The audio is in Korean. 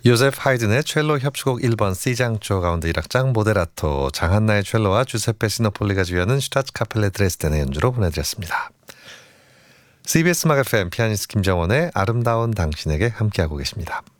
요세프 하이든의 첼로 협주곡 1번 C장조 가운데 1악장 모데라토, 장한나의 첼로와 주세페 시노폴리가 주연은 슈타츠 카펠레 드레스덴의 연주로 보내드렸습니다. CBS 음악 FM 피아니스트 김정원의 아름다운 당신에게 함께하고 계십니다.